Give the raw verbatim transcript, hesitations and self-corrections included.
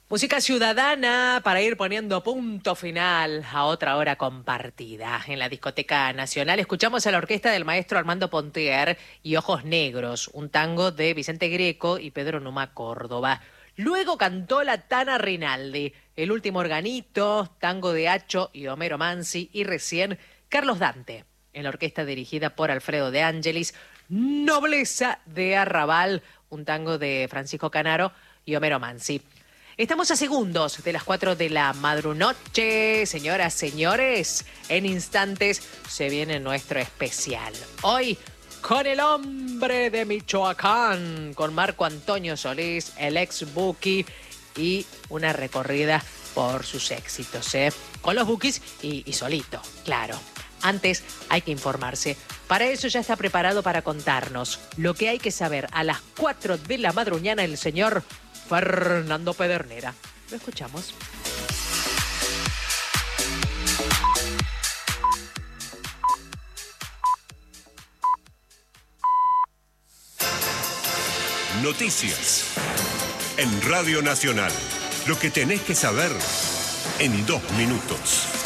Música ciudadana para ir poniendo punto final a otra hora compartida. En la Discoteca Nacional escuchamos a la orquesta del maestro Armando Pontier y Ojos Negros, un tango de Vicente Greco y Pedro Numa Córdoba. Luego cantó la Tana Rinaldi, El último organito, tango de Acho y Homero Mansi, y recién Carlos Dante, en la orquesta dirigida por Alfredo de Angelis, Nobleza de Arrabal, un tango de Francisco Canaro y Homero Mansi. Estamos a segundos de las cuatro de la madrunoche, señoras, señores. En instantes se viene nuestro especial. Hoy, con el hombre de Michoacán, con Marco Antonio Solís, el ex Buki, y una recorrida por sus éxitos, ¿eh? Con los Bukis y, y solito, claro. Antes hay que informarse. Para eso ya está preparado para contarnos lo que hay que saber a las cuatro de la madruñana el señor Fernando Pedernera. Lo escuchamos. Noticias en Radio Nacional. Lo que tenés que saber en dos minutos.